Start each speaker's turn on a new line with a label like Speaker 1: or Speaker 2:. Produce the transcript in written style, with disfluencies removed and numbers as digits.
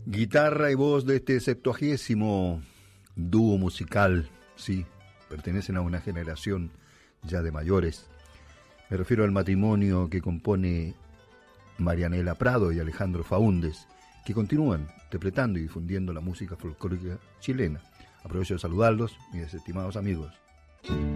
Speaker 1: Guitarra y voz de este 70º dúo musical, sí, pertenecen a una generación ya de mayores. Me refiero al matrimonio que compone Marianela Prado y Alejandro Faúndez, que continúan interpretando y difundiendo la música folclórica chilena. Aprovecho de saludarlos, mis estimados amigos.